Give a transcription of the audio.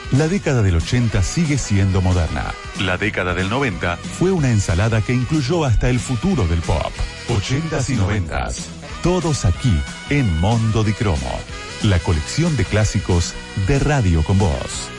La década del 80 sigue siendo moderna. La década del 90 fue una ensalada que incluyó hasta el futuro del pop. 80s y 90s. Todos aquí en Mondo di Cromo. La colección de clásicos de Radio con Vos.